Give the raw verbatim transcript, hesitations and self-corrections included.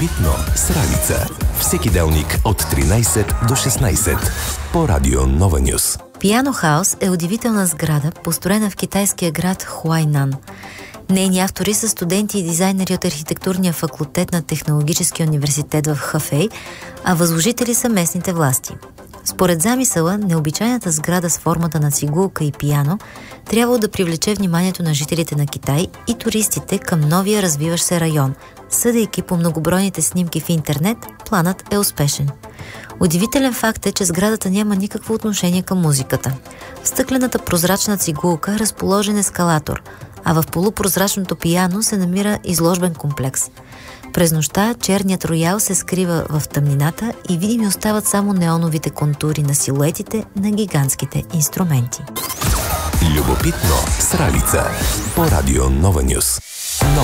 Любопитно с Ралица. Всеки делник от тринайсет до шестнайсет по Радио Нова Нюс. Пиано Хаус е удивителна сграда, построена в китайския град Хуайнан. Нейни автори са студенти и дизайнери от архитектурния факултет на Технологическия университет в Хафей, а възложители са местните власти. Според замисъла, необичайната сграда с формата на цигулка и пиано трябва да привлече вниманието на жителите на Китай и туристите към новия развиващ се район. Съдейки по многобройните снимки в интернет, планът е успешен. Удивителен факт е, че сградата няма никакво отношение към музиката. В стъклената прозрачна цигулка е разположен ескалатор, а в полупрозрачното пиано се намира изложбен комплекс. През нощта черният роял се скрива в тъмнината и видими остават само неоновите контури на силуетите на гигантските инструменти. Любопитно с Ралица по Радио Нова Нюс.